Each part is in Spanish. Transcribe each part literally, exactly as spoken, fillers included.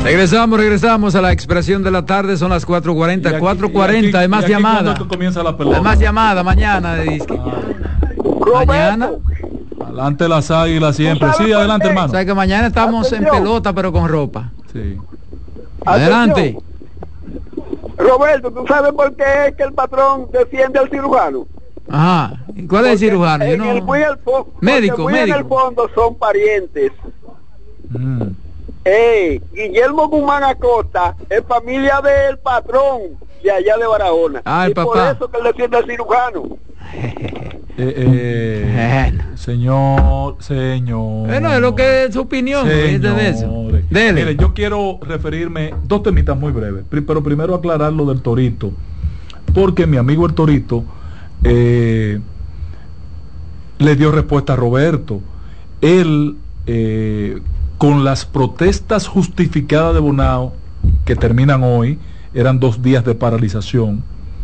Regresamos, regresamos a la expresión de la tarde, son las cuatro cuarenta, cuatro cuarenta, hay más llamadas. Hay más llamadas mañana de disque. Ah. Mañana. Adelante las águilas siempre. Sí, adelante, hermano. O sea que mañana estamos Atención. en pelota, pero con ropa. Sí. Adelante. Roberto, ¿tú sabes por qué es que el patrón defiende al cirujano? Ajá. ¿Y cuál es el cirujano? Yo En no... el muy al fo- Médico, porque muy médico. en el fondo son parientes. Mm. Eh, Guillermo Guzmán Acosta es familia del patrón de allá de Barahona. Ah, el y por papá. eso que él defiende al cirujano. Eh, eh, Bueno. Señor, señor. Bueno, es lo que es su opinión. ¿Viste de eso? Señores. Dele. Mire, yo quiero referirme dos temitas muy breves, Pri- pero primero aclarar lo del Torito, porque mi amigo el Torito eh, le dio respuesta a Roberto. Él, eh, con las protestas justificadas de Bonao, que terminan hoy, eran dos días de paralización,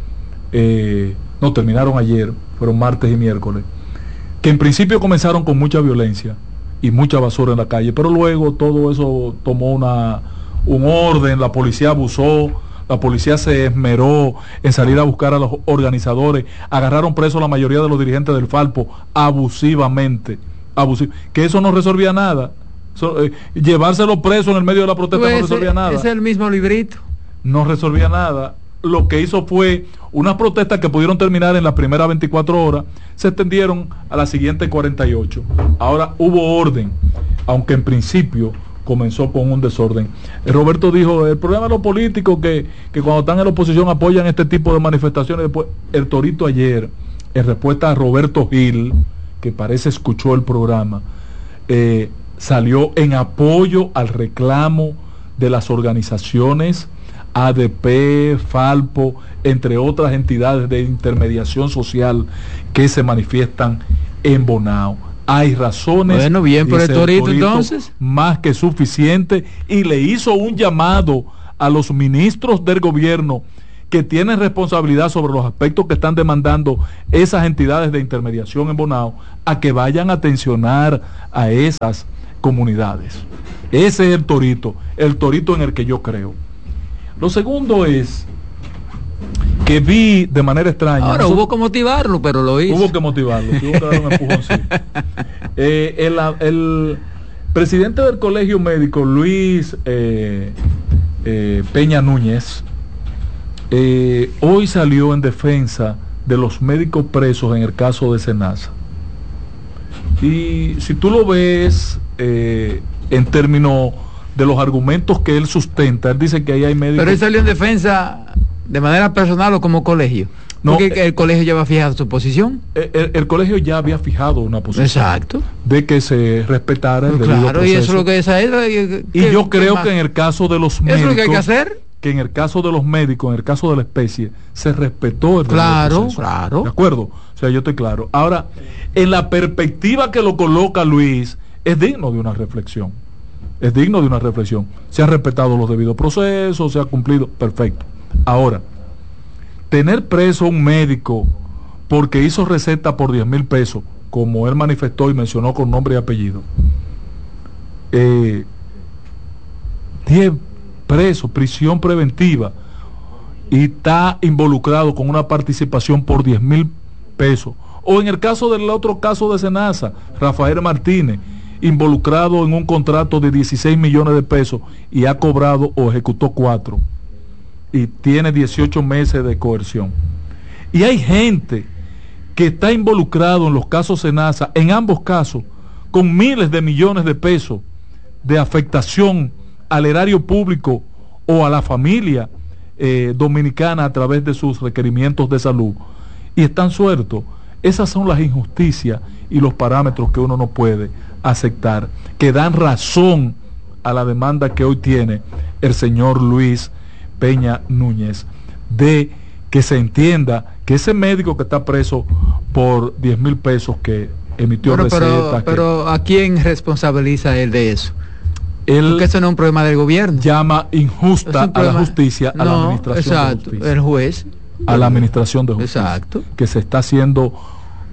eh, no, terminaron ayer, fueron martes y miércoles, que en principio comenzaron con mucha violencia y mucha basura en la calle, pero luego todo eso tomó una un orden, la policía abusó, la policía se esmeró en salir a buscar a los organizadores, agarraron presos a la mayoría de los dirigentes del Falpo abusivamente, abusiv que eso no resolvía nada. So, eh, llevárselo preso en el medio de la protesta Pues no ese- resolvía nada. Es el mismo librito. No resolvía nada. Lo que hizo fue unas protestas que pudieron terminar en las primeras veinticuatro horas, se extendieron a las siguientes cuarenta y ocho. Ahora hubo orden, aunque en principio comenzó con un desorden. Eh, Roberto dijo, el problema de los políticos que, que cuando están en la oposición apoyan este tipo de manifestaciones. Después, el Torito ayer, en respuesta a Roberto Gil, que parece escuchó el programa, eh, salió en apoyo al reclamo de las organizaciones A D P, Falpo, entre otras entidades de intermediación social que se manifiestan en Bonao. Hay razones, Bueno, bien por el dice Torito, entonces. más que suficiente, y le hizo un llamado a los ministros del gobierno que tienen responsabilidad sobre los aspectos que están demandando esas entidades de intermediación en Bonao, a que vayan a atencionar a esas comunidades. Ese es el Torito, el Torito en el que yo creo. Lo segundo es que vi de manera extraña. Ahora nosotros, hubo que motivarlo, pero lo hizo. Hubo que motivarlo, tuvo que dar un empujoncito. Eh, el, el presidente del Colegio Médico, Luis eh, eh, Peña Núñez, eh, hoy salió en defensa de los médicos presos en el caso de Senasa. Y si tú lo ves eh, en términos de los argumentos que él sustenta, él dice que ahí hay médicos... Pero él salió en defensa de manera personal o como colegio. No, Porque eh, el colegio ya va fijado su posición. El, el, el colegio ya había fijado una posición. Exacto. De que se respetara el Pues debido claro, proceso. y eso es lo que esa es. Y yo creo que en el caso de los médicos... ¿Eso es lo que hay que hacer? Que en el caso de los médicos, en el caso de la especie, se respetó el debido Claro, proceso. claro. ¿De acuerdo? O sea, yo estoy claro. Ahora, en la perspectiva que lo coloca Luis, es digno de una reflexión. Es digno de una reflexión. Se han respetado los debidos procesos, se ha cumplido, perfecto. Ahora, tener preso a un médico porque hizo receta por diez mil pesos, como él manifestó y mencionó con nombre y apellido, eh, diez presos, prisión preventiva, y está involucrado con una participación por diez mil pesos. O en el caso del otro caso de Senasa, Rafael Martínez, involucrado en un contrato de dieciséis millones de pesos y ha cobrado o ejecutó cuatro y tiene dieciocho meses de coerción. Y hay gente que está involucrado en los casos Senasa, en ambos casos, con miles de millones de pesos de afectación al erario público o a la familia eh, dominicana a través de sus requerimientos de salud, y están sueltos. Esas son las injusticias y los parámetros que uno no puede aceptar, que dan razón a la demanda que hoy tiene el señor Luis Peña Núñez, de que se entienda que ese médico que está preso por diez mil pesos que emitió Bueno, recetas, pero, que pero ¿a quién responsabiliza él de eso? él Porque eso no es un problema del gobierno. llama injusta Es un a la problema- justicia, a la No, administración exacto, de justicia, el juez. a la administración de justicia, Exacto. que se está haciendo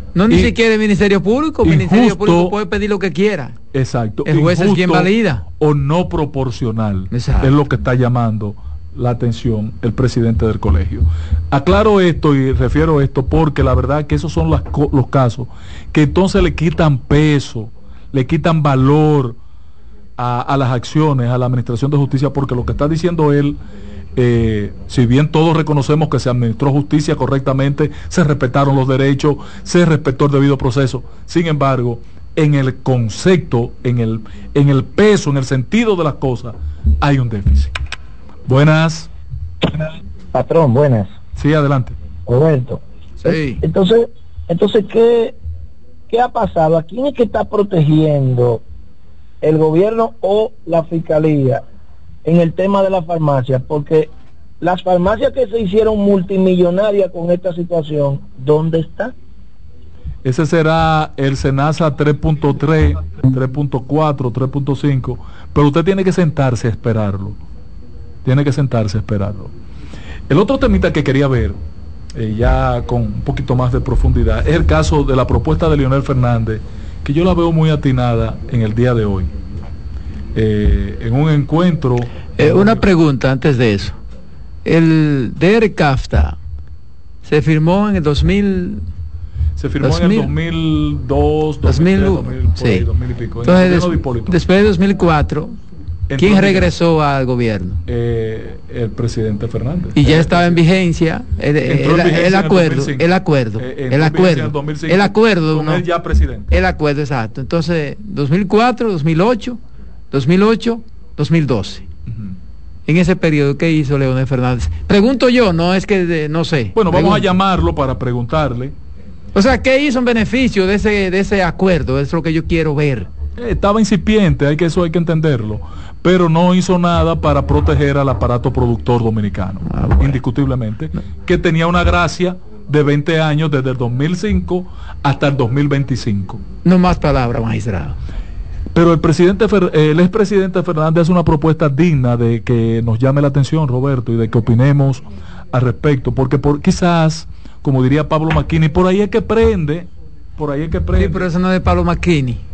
No, ni siquiera el Ministerio Público. El Ministerio Público puede pedir lo que quiera. Exacto. El juez es quien valida. O no proporcional. Exacto. Es lo que está llamando la atención el presidente del colegio. Aclaro esto y refiero esto porque la verdad que esos son las, los casos que entonces le quitan peso, le quitan valor a, a las acciones, a la administración de justicia, porque lo que está diciendo él, eh, si bien todos reconocemos que se administró justicia correctamente, se respetaron los derechos, se respetó el debido proceso, sin embargo, en el concepto, en el, en el peso, en el sentido de las cosas, hay un déficit. Buenas. Patrón, buenas. Sí, adelante. Roberto. Sí. Entonces, entonces ¿qué, qué ha pasado? ¿A quién es que está protegiendo el gobierno o la fiscalía en el tema de la farmacia? Porque las farmacias que se hicieron multimillonarias con esta situación, ¿dónde está? Ese será el SENASA tres punto tres, tres punto cuatro, tres punto cinco, pero usted tiene que sentarse a esperarlo. Tiene que sentarse a esperarlo. El otro temita que quería ver, eh, ya con un poquito más de profundidad, es el caso de la propuesta de Leonel Fernández, que yo la veo muy atinada en el día de hoy. Eh, en un encuentro... Eh, una pregunta antes de eso. El D R CAFTA se firmó en el dos mil... Se firmó dos en mil, el dos mil dos, dos mil tres, dos mil, sí. ahí, dos mil y pico. Entonces, des, de después de dos mil cuatro... ¿Quién Entonces, regresó al gobierno? Eh, el presidente Fernández. Y ya estaba en vigencia el, el, el, el acuerdo, el, el acuerdo, eh, el acuerdo, el acuerdo, con no, él ya presidente. El acuerdo, exacto. Entonces, dos mil cuatro, dos mil ocho, dos mil ocho, dos mil doce. Uh-huh. En ese periodo, ¿qué hizo Leonel Fernández? Pregunto yo, no es que de, no sé. Bueno, pregunto. Vamos a llamarlo para preguntarle. O sea, ¿qué hizo en beneficio de ese de ese acuerdo? Es lo que yo quiero ver. Eh, estaba incipiente, hay que eso hay que entenderlo, pero no hizo nada para proteger al aparato productor dominicano, ah, bueno. indiscutiblemente, no. que tenía una gracia de veinte años desde el dos mil cinco hasta el dos mil veinticinco. No más palabras, magistrado. Pero el presidente, el expresidente Fernández hace una propuesta digna de que nos llame la atención, Roberto, y de que opinemos al respecto, porque por, quizás, como diría Pablo McKinney, por ahí es que prende, por ahí es que prende. Sí, pero eso no es de Pablo McKinney.